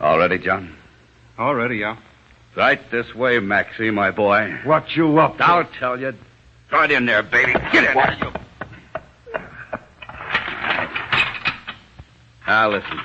All ready, John? All ready, yeah. Right this way, Maxie, my boy. What you up to? I'll tell you. Right in there, baby. Get in there, you. Now, listen.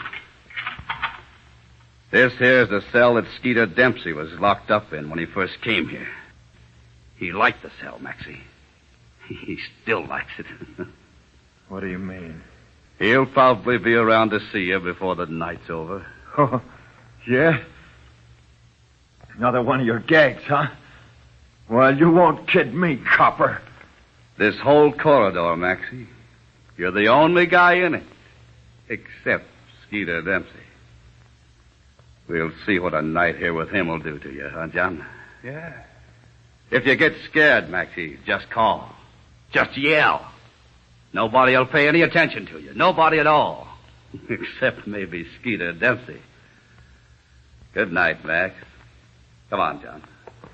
This here's the cell that Skeeter Dempsey was locked up in when he first came here. He liked the cell, Maxie. He still likes it. What do you mean? He'll probably be around to see you before the night's over. Oh, yeah? Another one of your gags, huh? Well, you won't kid me, copper. This whole corridor, Maxie. You're the only guy in it. Except Skeeter Dempsey. We'll see what a night here with him will do to you, huh, John? Yeah. If you get scared, Maxie, just call. Just yell. Nobody will pay any attention to you. Nobody at all. Except maybe Skeeter Dempsey. Good night, Max. Come on, John.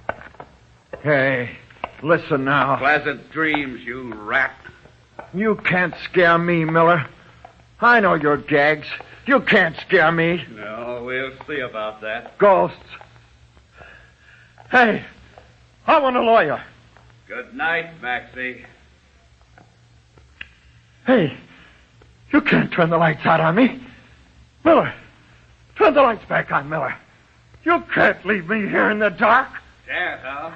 Hey, listen now. Pleasant dreams, you rat. You can't scare me, Miller. I know your gags. You can't scare me. No, we'll see about that. Ghosts. Hey, I want a lawyer. Good night, Maxie. Hey, you can't turn the lights out on me. Miller, turn the lights back on, Miller. You can't leave me here in the dark. Can't, huh?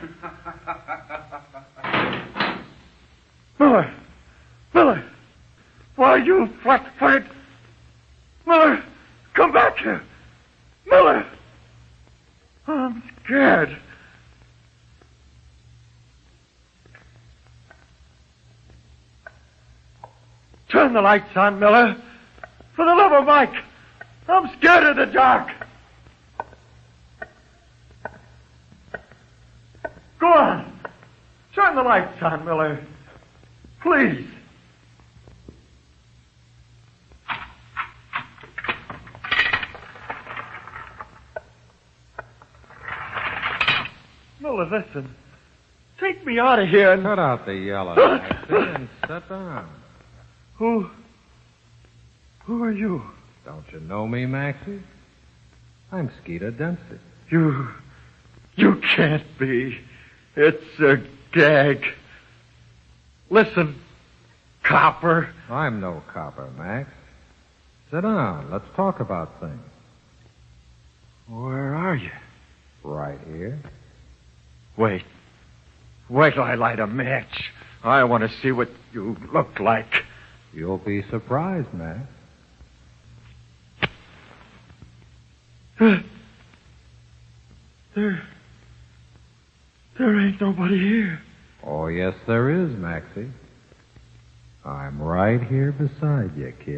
Miller, why, you flat-footed... Miller, come back here. Miller, I'm scared. Turn the lights on, Miller. For the love of Mike, I'm scared of the dark. Go on. Turn the lights on, Miller. Please. Miller, listen. Take me out of here and... Cut out the yelling, Maxie, and sit down. Who are you? Don't you know me, Maxie? I'm Skeeter Dempsey. You can't be. It's a gag. Listen, copper. I'm no copper, Max. Sit down. Let's talk about things. Where are you? Right here. Wait till I light a match. I want to see what you look like. You'll be surprised, Max. There ain't nobody here. Oh, yes, there is, Maxie. I'm right here beside you, kid.